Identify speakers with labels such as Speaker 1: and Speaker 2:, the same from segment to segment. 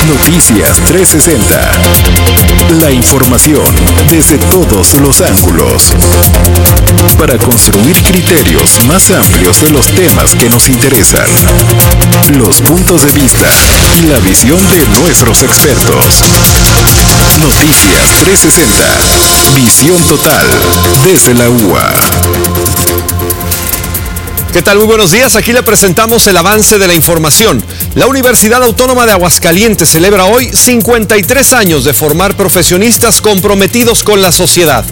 Speaker 1: Noticias 360. La información desde todos los ángulos. Para construir criterios más amplios de los temas que nos interesan. Los puntos de vista y la visión de nuestros expertos. Noticias 360. Visión total desde la UA.
Speaker 2: ¿Qué tal? Muy buenos días. Aquí le presentamos el avance de la información. La Universidad Autónoma de Aguascalientes celebra hoy 53 años de formar profesionistas comprometidos con la sociedad.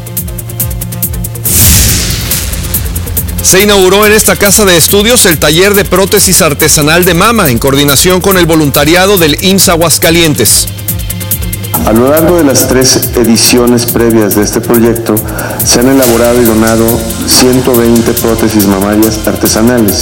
Speaker 2: Se inauguró en esta casa de estudios el taller de prótesis artesanal de mama en coordinación con el voluntariado del IMSS Aguascalientes.
Speaker 3: A lo largo de las 3 ediciones previas de este proyecto, se han elaborado y donado 120 prótesis mamarias artesanales.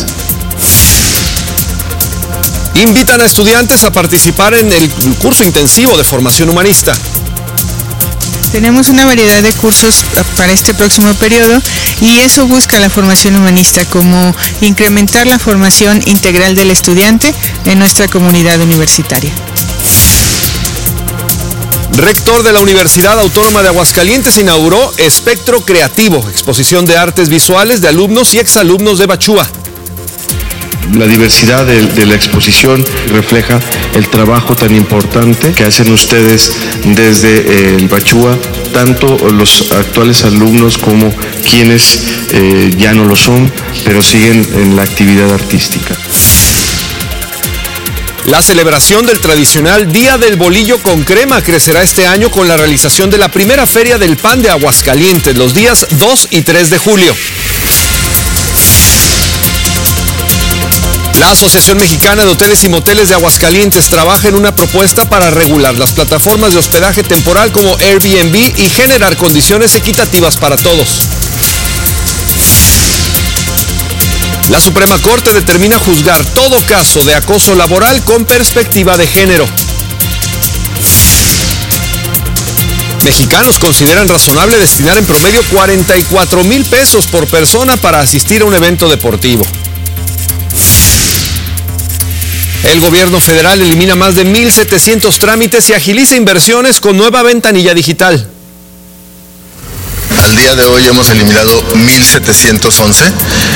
Speaker 2: Invitan a estudiantes a participar en el curso intensivo de formación humanista.
Speaker 4: Tenemos una variedad de cursos para este próximo periodo y eso busca la formación humanista, como incrementar la formación integral del estudiante en nuestra comunidad universitaria.
Speaker 2: Rector de la Universidad Autónoma de Aguascalientes inauguró Espectro Creativo, exposición de artes visuales de alumnos y exalumnos de Bachúa.
Speaker 5: La diversidad de la exposición refleja el trabajo tan importante que hacen ustedes desde el Bachúa, tanto los actuales alumnos como quienes ya no lo son, pero siguen en la actividad artística.
Speaker 2: La celebración del tradicional Día del Bolillo con Crema crecerá este año con la realización de la primera Feria del Pan de Aguascalientes, los días 2 y 3 de julio. La Asociación Mexicana de Hoteles y Moteles de Aguascalientes trabaja en una propuesta para regular las plataformas de hospedaje temporal como Airbnb y generar condiciones equitativas para todos. La Suprema Corte determina juzgar todo caso de acoso laboral con perspectiva de género. Mexicanos consideran razonable destinar en promedio 44,000 pesos por persona para asistir a un evento deportivo. El gobierno federal elimina más de 1,700 trámites y agiliza inversiones con nueva ventanilla digital.
Speaker 6: Al día de hoy hemos eliminado 1,711.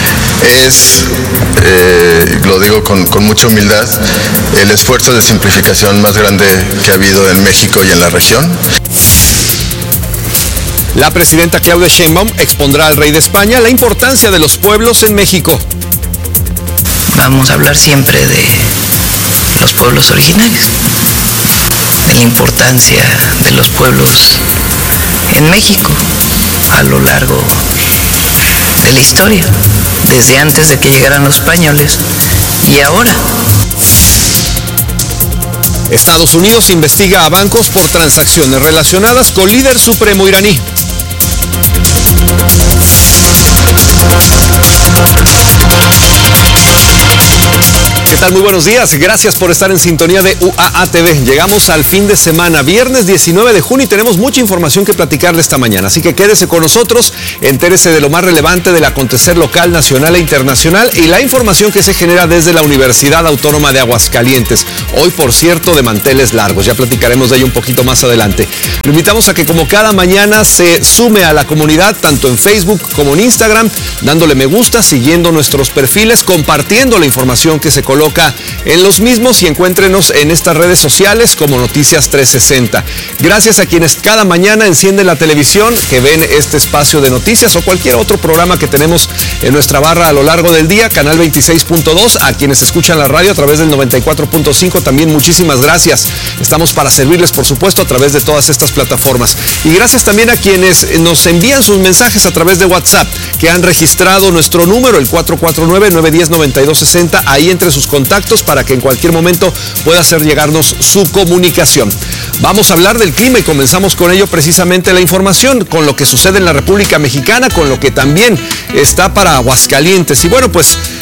Speaker 6: Lo digo con mucha humildad, el esfuerzo de simplificación más grande que ha habido en México y en la región.
Speaker 2: La presidenta Claudia Sheinbaum expondrá al rey de España la importancia de los pueblos en México.
Speaker 7: Vamos a hablar siempre de los pueblos originarios, de la importancia de los pueblos en México a lo largo de la historia, desde antes de que llegaran los españoles y ahora.
Speaker 2: Estados Unidos investiga a bancos por transacciones relacionadas con líder supremo iraní. ¿Qué tal? Muy buenos días. Gracias por estar en sintonía de UAA TV. Llegamos al fin de semana, viernes 19 de junio y tenemos mucha información que platicarle esta mañana. Así que quédese con nosotros, entérese de lo más relevante del acontecer local, nacional e internacional y la información que se genera desde la Universidad Autónoma de Aguascalientes. Hoy, por cierto, de manteles largos. Ya platicaremos de ello un poquito más adelante. Lo invitamos a que como cada mañana se sume a la comunidad, tanto en Facebook como en Instagram, dándole me gusta, siguiendo nuestros perfiles, compartiendo la información que se coloca en los mismos y encuéntrenos en estas redes sociales como Noticias 360. Gracias a quienes cada mañana encienden la televisión, que ven este espacio de noticias o cualquier otro programa que tenemos en nuestra barra a lo largo del día, canal 26.2, a quienes escuchan la radio a través del 94.5, también muchísimas gracias. Estamos para servirles, por supuesto, a través de todas estas plataformas. Y gracias también a quienes nos envían sus mensajes a través de WhatsApp, que han registrado nuestro número, el 449-910-9260, ahí entre sus contactos para que en cualquier momento pueda hacer llegarnos su comunicación. Vamos a hablar del clima y comenzamos con ello precisamente la información, con lo que sucede en la República Mexicana, con lo que también está para Aguascalientes. Y bueno, pues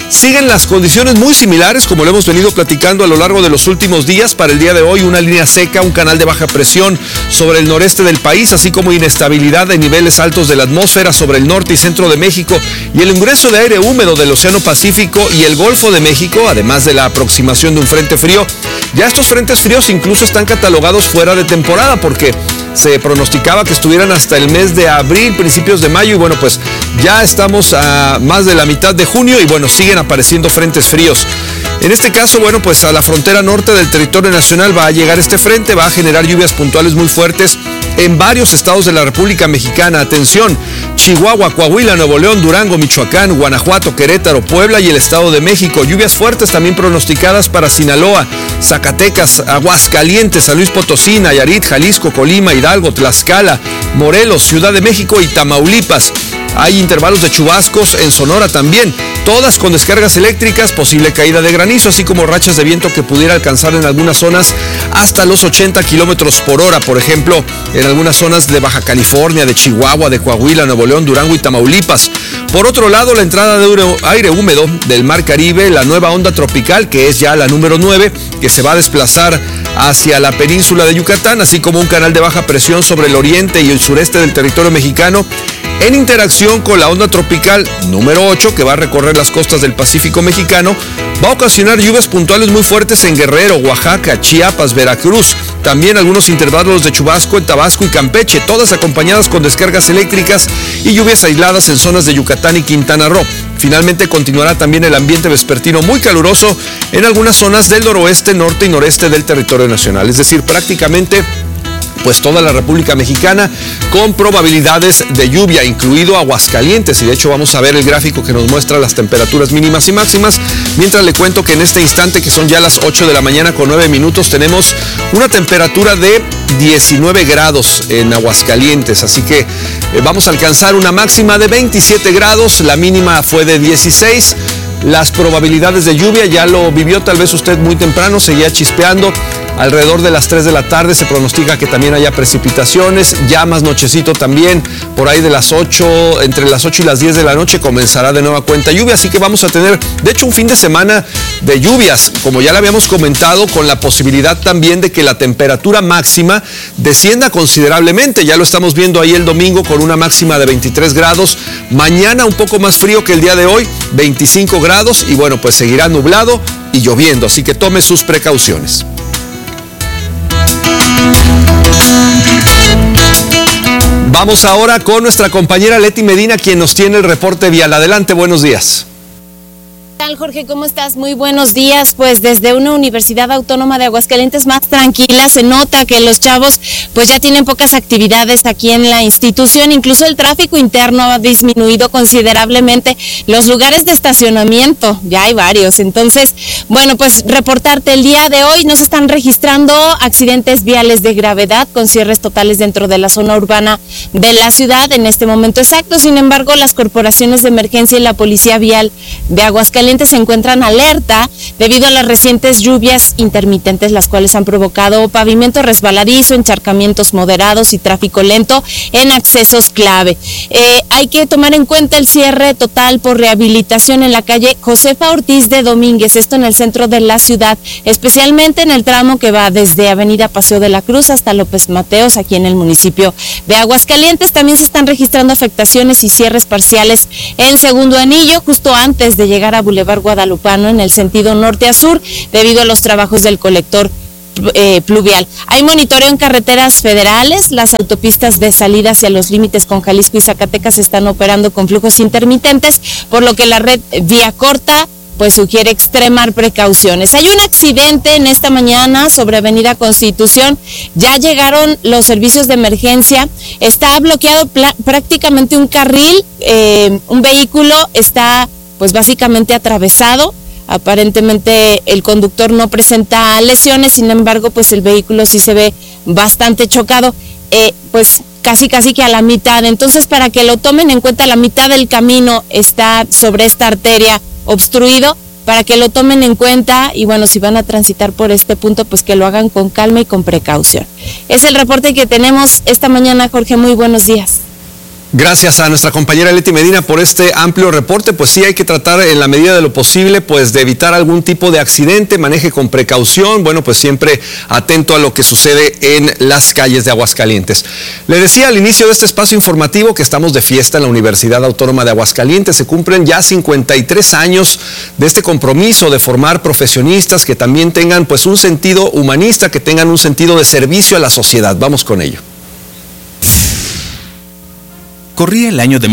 Speaker 2: Siguen las condiciones muy similares, como lo hemos venido platicando a lo largo de los últimos días. Para el día de hoy, una línea seca, un canal de baja presión sobre el noreste del país, así como inestabilidad de niveles altos de la atmósfera sobre el norte y centro de México, y el ingreso de aire húmedo del Océano Pacífico y el Golfo de México, además de la aproximación de un frente frío. Ya estos frentes fríos incluso están catalogados fuera de temporada, porque se pronosticaba que estuvieran hasta el mes de abril, principios de mayo, y bueno, pues ya estamos a más de la mitad de junio y bueno, siguen apareciendo frentes fríos. En este caso, bueno, pues a la frontera norte del territorio nacional va a llegar este frente, va a generar lluvias puntuales muy fuertes en varios estados de la República Mexicana. Atención: Chihuahua, Coahuila, Nuevo León, Durango, Michoacán, Guanajuato, Querétaro, Puebla y el Estado de México. Lluvias fuertes también pronosticadas para Sinaloa, Zacatecas, Aguascalientes, San Luis Potosí, Nayarit, Jalisco, Colima, Hidalgo, Tlaxcala, Morelos, Ciudad de México y Tamaulipas. Hay intervalos de chubascos en Sonora también, todas con descargas eléctricas, posible caída de granizo, así como rachas de viento que pudiera alcanzar en algunas zonas hasta los 80 kilómetros por hora, por ejemplo, en algunas zonas de Baja California, de Chihuahua, de Coahuila, Nuevo León, Durango y Tamaulipas. Por otro lado, la entrada de aire húmedo del Mar Caribe, la nueva onda tropical, que es ya la número 9, que se va a desplazar hacia la península de Yucatán, así como un canal de baja presión sobre el oriente y el sureste del territorio mexicano, en interacción con la onda tropical número 8, que va a recorrer las costas del Pacífico mexicano, va a ocasionar lluvias puntuales muy fuertes en Guerrero, Oaxaca, Chiapas, Veracruz. También algunos intervalos de chubasco en Tabasco y Campeche, todas acompañadas con descargas eléctricas y lluvias aisladas en zonas de Yucatán y Quintana Roo. Finalmente continuará también el ambiente vespertino muy caluroso en algunas zonas del noroeste, norte y noreste del territorio nacional. Es decir, prácticamente pues toda la República Mexicana con probabilidades de lluvia, incluido Aguascalientes, y de hecho vamos a ver el gráfico que nos muestra las temperaturas mínimas y máximas, mientras le cuento que en este instante, que son ya las 8 de la mañana con 9 minutos, tenemos una temperatura de 19 grados en Aguascalientes, así que vamos a alcanzar una máxima de 27 grados, la mínima fue de 16. Las probabilidades de lluvia ya lo vivió tal vez usted muy temprano, seguía chispeando. Alrededor de las 3 de la tarde se pronostica que también haya precipitaciones, ya más nochecito también, por ahí de las 8, entre las 8 y las 10 de la noche comenzará de nueva cuenta lluvia, así que vamos a tener, de hecho, un fin de semana de lluvias, como ya le habíamos comentado, con la posibilidad también de que la temperatura máxima descienda considerablemente. Ya lo estamos viendo ahí el domingo con una máxima de 23 grados, mañana un poco más frío que el día de hoy, 25 grados, y bueno, pues seguirá nublado y lloviendo, así que tome sus precauciones. Vamos ahora con nuestra compañera Leti Medina, quien nos tiene el reporte vial. Adelante, buenos días.
Speaker 8: ¿Qué tal, Jorge? ¿Cómo estás? Muy buenos días. Pues desde una Universidad Autónoma de Aguascalientes más tranquila, se nota que los chavos pues ya tienen pocas actividades aquí en la institución. Incluso el tráfico interno ha disminuido considerablemente. Los lugares de estacionamiento, ya hay varios. Entonces, bueno, pues reportarte el día de hoy, no se están registrando accidentes viales de gravedad con cierres totales dentro de la zona urbana de la ciudad en este momento exacto. Sin embargo, las corporaciones de emergencia y la Policía Vial de Aguascalientes se encuentran alerta debido a las recientes lluvias intermitentes, las cuales han provocado pavimento resbaladizo, encharcamientos moderados y tráfico lento en accesos clave. Hay que tomar en cuenta el cierre total por rehabilitación en la calle Josefa Ortiz de Domínguez, esto en el centro de la ciudad, especialmente en el tramo que va desde Avenida Paseo de la Cruz hasta López Mateos, aquí en el municipio de Aguascalientes. También se están registrando afectaciones y cierres parciales en Segundo Anillo, justo antes de llegar a Boulevard Guadalupano en el sentido norte a sur, debido a los trabajos del colector pluvial. Hay monitoreo en carreteras federales, las autopistas de salida hacia los límites con Jalisco y Zacatecas están operando con flujos intermitentes, por lo que la red vía corta pues sugiere extremar precauciones. Hay un accidente en esta mañana sobre Avenida Constitución, ya llegaron los servicios de emergencia, está bloqueado prácticamente un carril, un vehículo está pues básicamente atravesado. Aparentemente el conductor no presenta lesiones, sin embargo pues el vehículo sí se ve bastante chocado, pues casi que a la mitad. Entonces, para que lo tomen en cuenta, la mitad del camino está sobre esta arteria obstruido, para que lo tomen en cuenta, y bueno, si van a transitar por este punto, pues que lo hagan con calma y con precaución. Es el reporte que tenemos esta mañana, Jorge. Muy buenos días.
Speaker 2: Gracias a nuestra compañera Leti Medina por este amplio reporte. Pues sí, hay que tratar en la medida de lo posible pues de evitar algún tipo de accidente, maneje con precaución, bueno, pues siempre atento a lo que sucede en las calles de Aguascalientes. Le decía al inicio de este espacio informativo que estamos de fiesta en la Universidad Autónoma de Aguascalientes. Se cumplen ya 53 años de este compromiso de formar profesionistas que también tengan pues un sentido humanista, que tengan un sentido de servicio a la sociedad. Vamos con ello.
Speaker 9: Corría el año de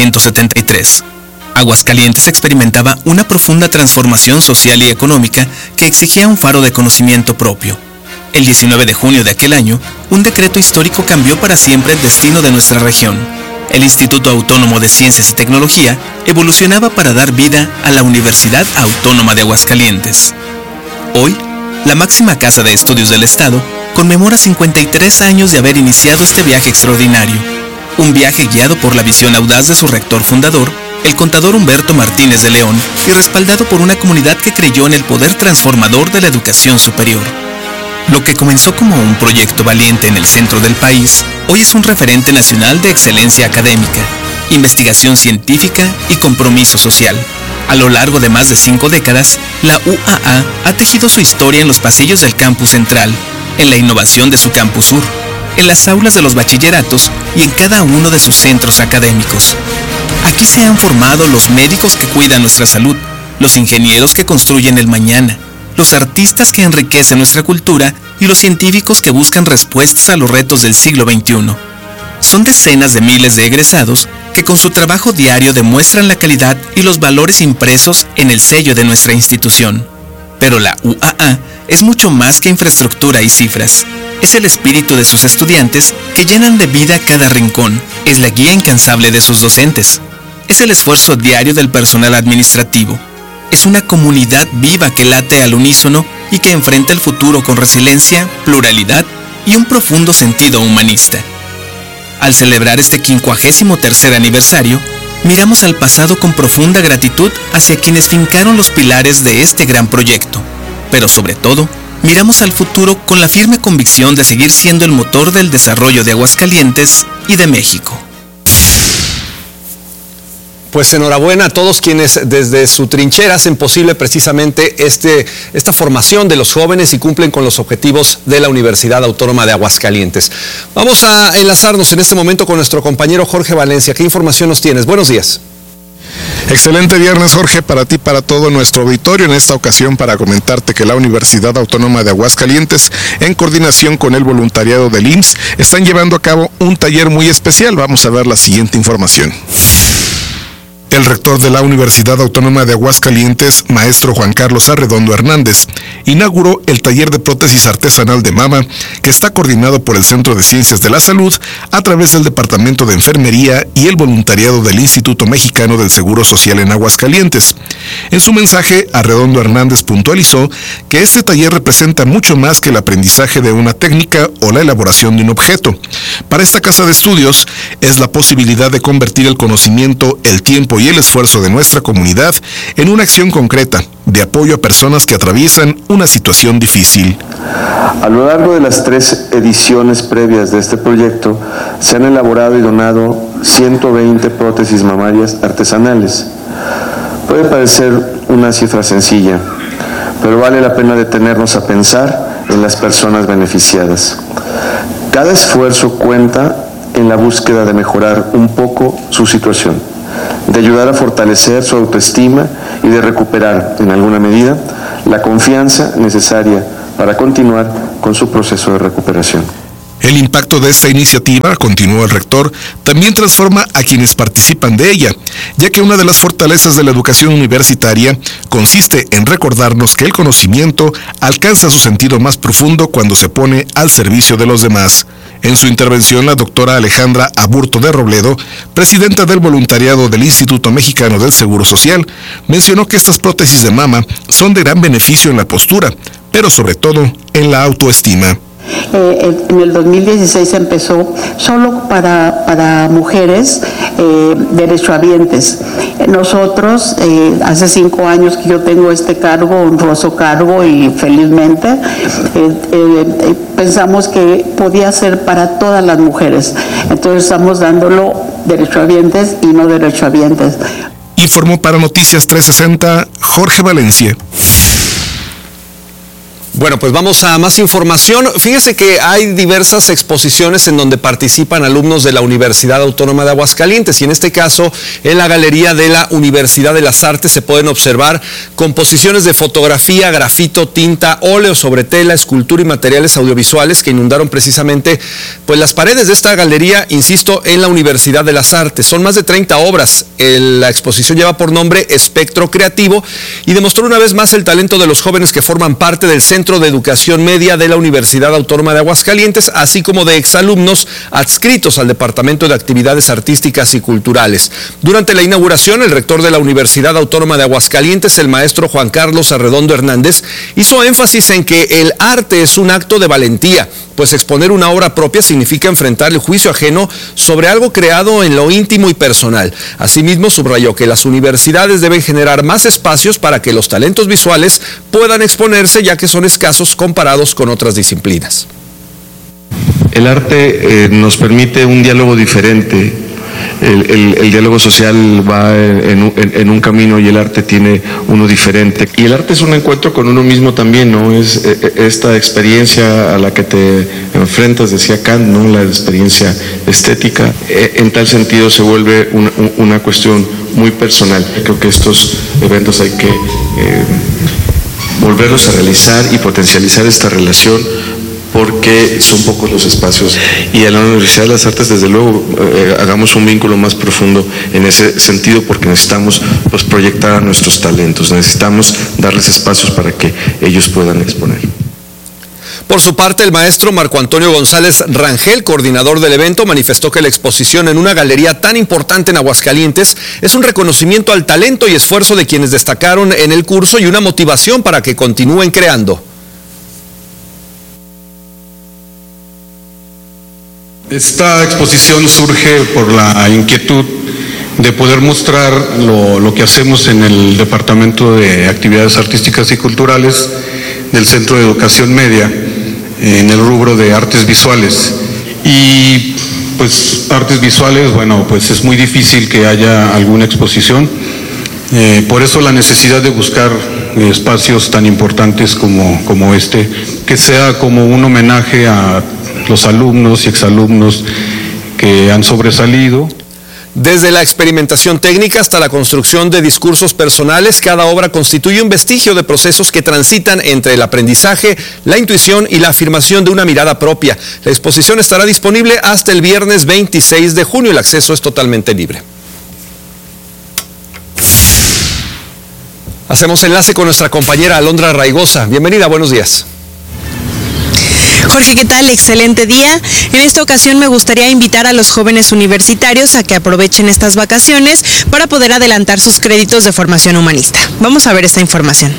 Speaker 9: 1973. Aguascalientes experimentaba una profunda transformación social y económica que exigía un faro de conocimiento propio. El 19 de junio de aquel año, un decreto histórico cambió para siempre el destino de nuestra región. El Instituto Autónomo de Ciencias y Tecnología evolucionaba para dar vida a la Universidad Autónoma de Aguascalientes. Hoy, la máxima casa de estudios del Estado conmemora 53 años de haber iniciado este viaje extraordinario. Un viaje guiado por la visión audaz de su rector fundador, el contador Humberto Martínez de León, y respaldado por una comunidad que creyó en el poder transformador de la educación superior. Lo que comenzó como un proyecto valiente en el centro del país, hoy es un referente nacional de excelencia académica, investigación científica y compromiso social. A lo largo de más de 5 décadas, la UAA ha tejido su historia en los pasillos del campus central, en la innovación de su campus sur, en las aulas de los bachilleratos y en cada uno de sus centros académicos. Aquí se han formado los médicos que cuidan nuestra salud, los ingenieros que construyen el mañana, los artistas que enriquecen nuestra cultura y los científicos que buscan respuestas a los retos del siglo XXI. Son decenas de miles de egresados que con su trabajo diario demuestran la calidad y los valores impresos en el sello de nuestra institución. Pero la UAA es mucho más que infraestructura y cifras. Es el espíritu de sus estudiantes que llenan de vida cada rincón. Es la guía incansable de sus docentes. Es el esfuerzo diario del personal administrativo. Es una comunidad viva que late al unísono y que enfrenta el futuro con resiliencia, pluralidad y un profundo sentido humanista. Al celebrar este 53º aniversario, miramos al pasado con profunda gratitud hacia quienes fincaron los pilares de este gran proyecto. Pero sobre todo, miramos al futuro con la firme convicción de seguir siendo el motor del desarrollo de Aguascalientes y de México.
Speaker 2: Pues enhorabuena a todos quienes desde su trinchera hacen posible precisamente esta formación de los jóvenes y cumplen con los objetivos de la Universidad Autónoma de Aguascalientes. Vamos a enlazarnos en este momento con nuestro compañero Jorge Valencia. ¿Qué información nos tienes? Buenos días.
Speaker 10: Excelente viernes, Jorge, para ti, para todo nuestro auditorio. En esta ocasión para comentarte que la Universidad Autónoma de Aguascalientes, en coordinación con el voluntariado del IMSS, están llevando a cabo un taller muy especial. Vamos a ver la siguiente información. El rector de la Universidad Autónoma de Aguascalientes, maestro Juan Carlos Arredondo Hernández, inauguró el taller de prótesis artesanal de mama, que está coordinado por el Centro de Ciencias de la Salud a través del Departamento de Enfermería y el voluntariado del Instituto Mexicano del Seguro Social en Aguascalientes. En su mensaje, Arredondo Hernández puntualizó que este taller representa mucho más que el aprendizaje de una técnica o la elaboración de un objeto. Para esta casa de estudios es la posibilidad de convertir el conocimiento, el tiempo y el esfuerzo de nuestra comunidad en una acción concreta de apoyo a personas que atraviesan una situación difícil.
Speaker 3: A lo largo de las 3 ediciones previas de este proyecto, se han elaborado y donado 120 prótesis mamarias artesanales. Puede parecer una cifra sencilla, pero vale la pena detenernos a pensar en las personas beneficiadas. Cada esfuerzo cuenta en la búsqueda de mejorar un poco su situación, de ayudar a fortalecer su autoestima y de recuperar, en alguna medida, la confianza necesaria para continuar con su proceso de recuperación.
Speaker 10: El impacto de esta iniciativa, continuó el rector, también transforma a quienes participan de ella, ya que una de las fortalezas de la educación universitaria consiste en recordarnos que el conocimiento alcanza su sentido más profundo cuando se pone al servicio de los demás. En su intervención, la doctora Alejandra Aburto de Robledo, presidenta del voluntariado del Instituto Mexicano del Seguro Social, mencionó que estas prótesis de mama son de gran beneficio en la postura, pero sobre todo en la autoestima.
Speaker 11: En el 2016 empezó solo para mujeres derechohabientes. Nosotros, hace 5 años que yo tengo este cargo, honroso cargo, y felizmente pensamos que podía ser para todas las mujeres. Entonces estamos dándolo derechohabientes y no derechohabientes.
Speaker 10: Informó para Noticias 360 Jorge Valencia.
Speaker 2: Bueno, pues vamos a más información. Fíjese que hay diversas exposiciones en donde participan alumnos de la Universidad Autónoma de Aguascalientes, y en este caso en la galería de la Universidad de las Artes se pueden observar composiciones de fotografía, grafito, tinta, óleo sobre tela, escultura y materiales audiovisuales que inundaron precisamente pues las paredes de esta galería, insisto, en la Universidad de las Artes. Son más de 30 obras. La exposición lleva por nombre Espectro Creativo y demostró una vez más el talento de los jóvenes que forman parte del Centro de Educación Media de la Universidad Autónoma de Aguascalientes, así como de exalumnos adscritos al Departamento de Actividades Artísticas y Culturales. Durante la inauguración, el rector de la Universidad Autónoma de Aguascalientes, el maestro Juan Carlos Arredondo Hernández, hizo énfasis en que el arte es un acto de valentía, pues exponer una obra propia significa enfrentar el juicio ajeno sobre algo creado en lo íntimo y personal. Asimismo, subrayó que las universidades deben generar más espacios para que los talentos visuales puedan exponerse, ya que son escasos comparados con otras disciplinas.
Speaker 5: El arte nos permite un diálogo diferente. El diálogo social va en un camino y el arte tiene uno diferente. Y el arte es un encuentro con uno mismo también, ¿no? Es esta experiencia a la que te enfrentas, decía Kant, ¿no? La experiencia estética. En tal sentido se vuelve una cuestión muy personal. Creo que estos eventos hay que volverlos a realizar y potencializar esta relación, porque son pocos los espacios, y en la Universidad de las Artes desde luego hagamos un vínculo más profundo en ese sentido, porque necesitamos pues proyectar a nuestros talentos, necesitamos darles espacios para que ellos puedan exponer.
Speaker 2: Por su parte, el maestro Marco Antonio González Rangel, coordinador del evento, manifestó que la exposición en una galería tan importante en Aguascalientes es un reconocimiento al talento y esfuerzo de quienes destacaron en el curso y una motivación para que continúen creando.
Speaker 12: Esta exposición surge por la inquietud de poder mostrar lo que hacemos en el Departamento de Actividades Artísticas y Culturales del Centro de Educación Media, en el rubro de artes visuales. Y pues artes visuales, bueno, pues es muy difícil que haya alguna exposición. Por eso la necesidad de buscar espacios tan importantes como este, que sea como un homenaje a los alumnos y exalumnos que han sobresalido.
Speaker 2: Desde la experimentación técnica hasta la construcción de discursos personales, cada obra constituye un vestigio de procesos que transitan entre el aprendizaje, la intuición y la afirmación de una mirada propia. La exposición estará disponible hasta el viernes 26 de junio. El acceso es totalmente libre. Hacemos enlace con nuestra compañera Alondra Raigosa. Bienvenida, buenos días.
Speaker 13: Jorge, ¿qué tal? Excelente día. En esta ocasión me gustaría invitar a los jóvenes universitarios a que aprovechen estas vacaciones para poder adelantar sus créditos de formación humanista. Vamos a ver esta información.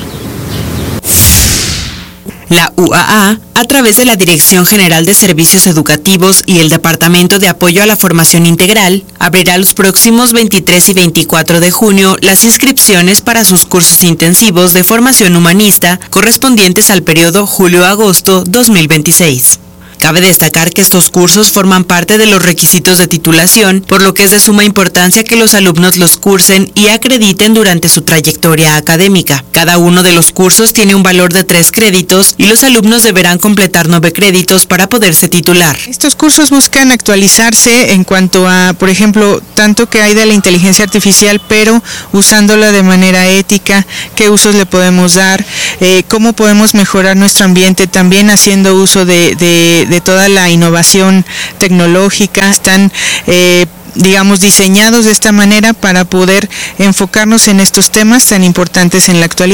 Speaker 13: La UAA, a través de la Dirección General de Servicios Educativos y el Departamento de Apoyo a la Formación Integral, abrirá los próximos 23 y 24 de junio las inscripciones para sus cursos intensivos de formación humanista correspondientes al periodo julio-agosto 2026. Cabe destacar que estos cursos forman parte de los requisitos de titulación, por lo que es de suma importancia que los alumnos los cursen y acrediten durante su trayectoria académica. Cada uno de los cursos tiene un valor de 3 créditos y los alumnos deberán completar 9 créditos para poderse titular.
Speaker 4: Estos cursos buscan actualizarse en cuanto a, por ejemplo, tanto que hay de la inteligencia artificial, pero usándola de manera ética, qué usos le podemos dar, cómo podemos mejorar nuestro ambiente, también haciendo uso de toda la innovación tecnológica. Están digamos, diseñados de esta manera para poder enfocarnos en estos temas tan importantes en la actualidad.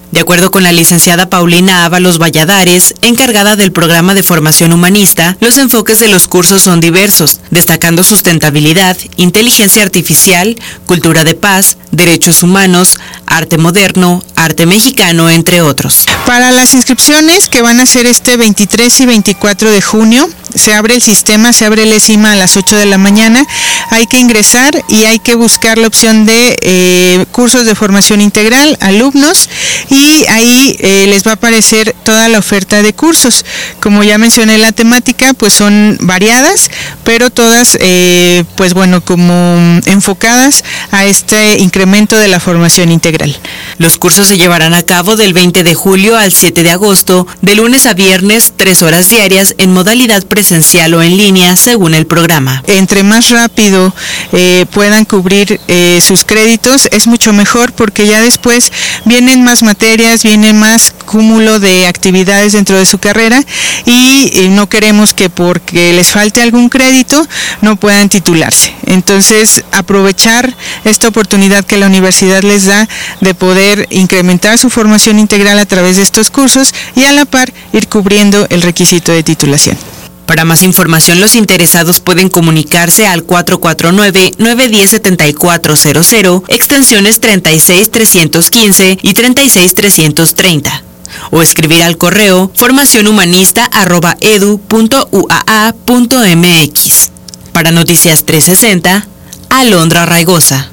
Speaker 13: De acuerdo con la licenciada Paulina Ábalos Valladares, encargada del programa de formación humanista, los enfoques de los cursos son diversos, destacando sustentabilidad, inteligencia artificial, cultura de paz, derechos humanos, arte moderno, arte mexicano, entre otros.
Speaker 4: Para las inscripciones que van a ser este 23 y 24 de junio, se abre el sistema, se abre el ESIMA a las 8 de la mañana, hay que ingresar y hay que buscar la opción de cursos de formación integral, alumnos, y ahí les va a aparecer toda la oferta de cursos. Como ya mencioné, la temática pues son variadas, pero todas pues bueno, como enfocadas a este incremento de la formación integral.
Speaker 13: Los cursos se llevarán a cabo del 20 de julio al 7 de agosto, de lunes a viernes, 3 horas diarias en modalidad presencial o en línea, según el programa.
Speaker 4: Entre más rápido puedan cubrir sus créditos, es mucho mejor, porque ya después vienen más materias, viene más cúmulo de actividades dentro de su carrera y no queremos que porque les falte algún crédito no puedan titularse. Entonces, aprovechar esta oportunidad que la universidad les da de poder incrementar su formación integral a través de estos cursos y a la par ir cubriendo el requisito de titulación.
Speaker 13: Para más información, los interesados pueden comunicarse al 449-910-7400, extensiones 36315 y 36330, o escribir al correo formacionhumanista@edu.uaa.mx. Para Noticias 360, Alondra Raigosa.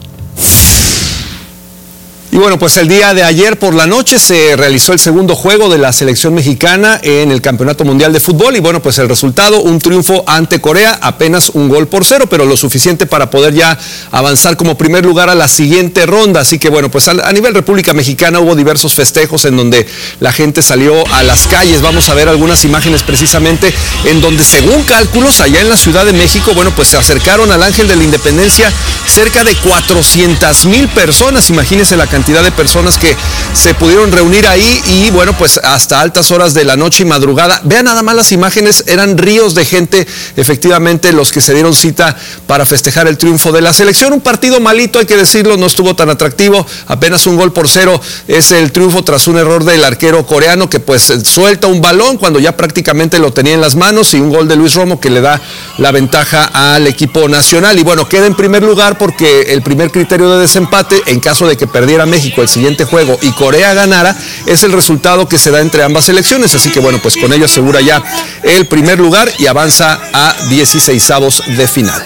Speaker 2: Y bueno, pues el día de ayer por la noche se realizó el segundo juego de la selección mexicana en el Campeonato Mundial de Fútbol y bueno, pues el resultado, un triunfo ante Corea, apenas 1-0, pero lo suficiente para poder ya avanzar como primer lugar a la siguiente ronda. Así que bueno, pues a nivel República Mexicana hubo diversos festejos en donde la gente salió a las calles. Vamos a ver algunas imágenes precisamente en donde, según cálculos, allá en la Ciudad de México, bueno, pues se acercaron al Ángel de la Independencia cerca de 400,000 personas. Imagínense la cantidad de personas que se pudieron reunir ahí y bueno, pues hasta altas horas de la noche y madrugada. Vean nada más las imágenes, eran ríos de gente, efectivamente, los que se dieron cita para festejar el triunfo de la selección. Un partido malito, hay que decirlo, no estuvo tan atractivo, apenas 1-0 es el triunfo tras un error del arquero coreano que pues suelta un balón cuando ya prácticamente lo tenía en las manos, y un gol de Luis Romo que le da la ventaja al equipo nacional. Y bueno, queda en primer lugar porque el primer criterio de desempate, en caso de que perdiera México el siguiente juego y Corea ganara, es el resultado que se da entre ambas selecciones. Así que bueno, pues con ello asegura ya el primer lugar y avanza a 16avos de final.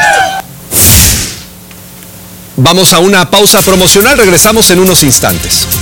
Speaker 2: Vamos a una pausa promocional, regresamos en unos instantes.